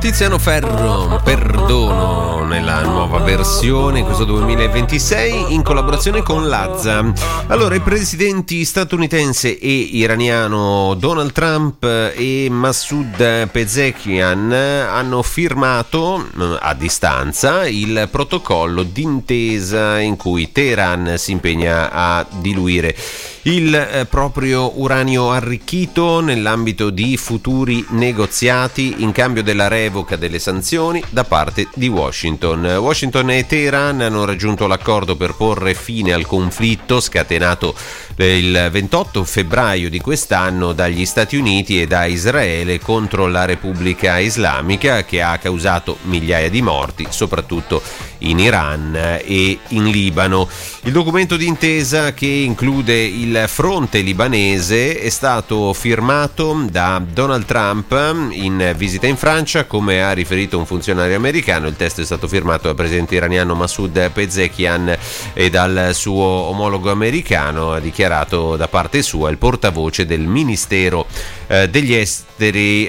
Tiziano Ferro, Perdono, nella nuova versione, questo 2026, in collaborazione con Lazza. Allora, i presidenti statunitense e iraniano Donald Trump e Masoud Pezeshkian hanno firmato a distanza il protocollo d'intesa in cui Teheran si impegna a diluire il proprio uranio arricchito nell'ambito di futuri negoziati in cambio della revoca delle sanzioni da parte di Washington. Washington e Teheran hanno raggiunto l'accordo per porre fine al conflitto scatenato il 28 febbraio di quest'anno dagli Stati Uniti e da Israele contro la Repubblica Islamica, che ha causato migliaia di morti, soprattutto in Iran e in Libano. Il documento d'intesa, che include il fronte libanese, è stato firmato da Donald Trump in visita in Francia, come ha riferito un funzionario americano. Il testo è stato firmato dal presidente iraniano Masoud Pezeshkian e dal suo omologo americano, ha dichiarato da parte sua il portavoce del Ministero degli Esteri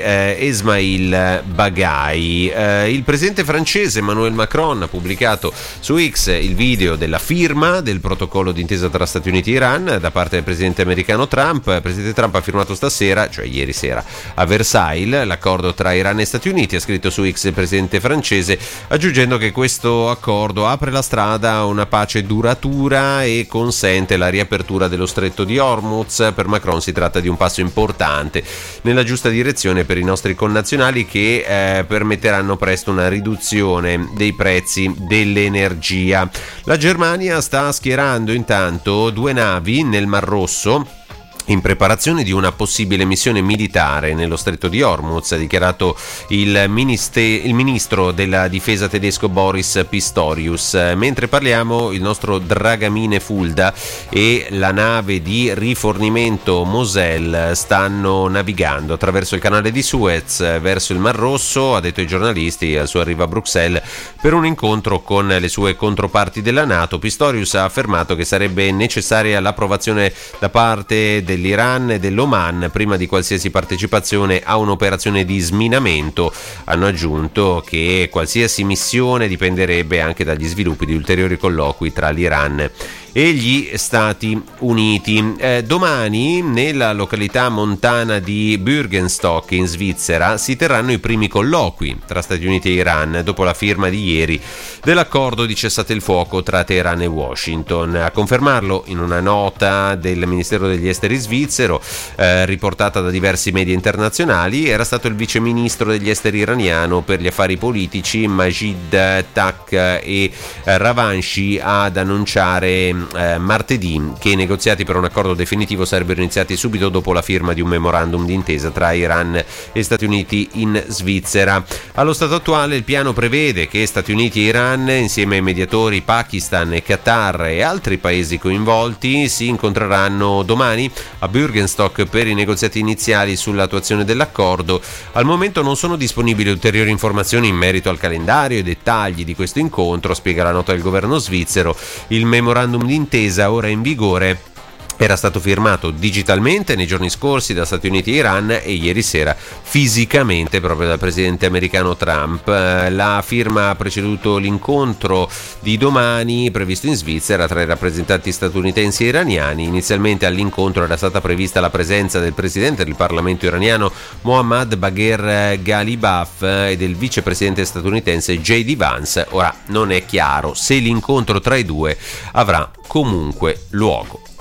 Esmail Baghai. Il presidente francese Emmanuel Macron ha pubblicato su X il video della firma del protocollo d'intesa tra Stati Uniti e Iran da parte del presidente americano Trump. Il presidente Trump ha firmato stasera, cioè ieri sera, a Versailles l'accordo tra Iran e Stati Uniti. Ha scritto su X il presidente francese, aggiungendo che questo accordo apre la strada a una pace duratura e consente la riapertura dello stretto di Hormuz. Per Macron si tratta di un passo importante nella giusta direzione per i nostri connazionali, che permetteranno presto una riduzione dei prezzi dell'energia. La Germania sta schierando intanto 2 navi nel Mar Rosso in preparazione di una possibile missione militare nello stretto di Hormuz, ha dichiarato il ministro della difesa tedesco Boris Pistorius. Mentre parliamo, il nostro Dragamine Fulda e la nave di rifornimento Moselle stanno navigando attraverso il canale di Suez verso il Mar Rosso, ha detto ai giornalisti al suo arrivo a Bruxelles per un incontro con le sue controparti della NATO. Pistorius ha affermato che sarebbe necessaria l'approvazione da parte dell'Iran e dell'Oman prima di qualsiasi partecipazione a un'operazione di sminamento. Hanno aggiunto che qualsiasi missione dipenderebbe anche dagli sviluppi di ulteriori colloqui tra l'Iran e gli Stati Uniti. Domani nella località montana di Bürgenstock in Svizzera si terranno i primi colloqui tra Stati Uniti e Iran dopo la firma di ieri dell'accordo di cessate il fuoco tra Teheran e Washington. A confermarlo in una nota del Ministero degli Esteri svizzero riportata da diversi media internazionali era stato il vice ministro degli esteri iraniano per gli affari politici Majid Tak e Ravanshi ad annunciare martedì che i negoziati per un accordo definitivo sarebbero iniziati subito dopo la firma di un memorandum d'intesa tra Iran e Stati Uniti in Svizzera. Allo stato attuale il piano prevede che Stati Uniti e Iran, insieme ai mediatori Pakistan e Qatar e altri paesi coinvolti, si incontreranno domani a Bürgenstock per i negoziati iniziali sull'attuazione dell'accordo. Al momento non sono disponibili ulteriori informazioni in merito al calendario e dettagli di questo incontro, spiega la nota del governo svizzero. Il memorandum d'intesa ora in vigore era stato firmato digitalmente nei giorni scorsi da Stati Uniti e Iran e ieri sera fisicamente proprio dal presidente americano Trump. La firma ha preceduto l'incontro di domani previsto in Svizzera tra i rappresentanti statunitensi e iraniani. Inizialmente all'incontro era stata prevista la presenza del presidente del Parlamento iraniano Mohammad Bagher Ghalibaf e del vicepresidente statunitense J.D. Vance. Ora non è chiaro se l'incontro tra i due avrà comunque luogo.